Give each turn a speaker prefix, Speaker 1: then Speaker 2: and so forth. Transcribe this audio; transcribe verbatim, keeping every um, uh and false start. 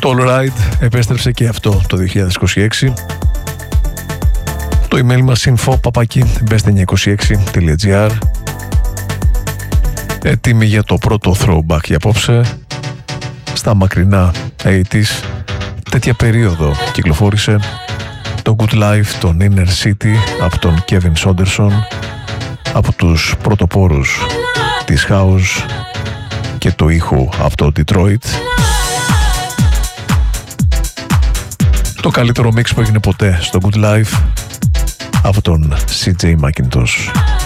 Speaker 1: Το All Right επέστρεψε και αυτό το δύο χιλιάδες είκοσι έξι. Το email μας info παπάκι μπεστ εννιακόσια είκοσι έξι τελεία τζι άρ. Έτοιμοι για το πρώτο throwback για απόψε. Στα μακρινά ογδόντα, τέτοια περίοδο κυκλοφόρησε το Good Life, τον Inner City από τον Kevin Saunderson, από τους πρωτοπόρους της House και το ήχου από το Detroit. Το καλύτερο mix που έγινε ποτέ στο Good Life από τον σι τζέι Mackintosh.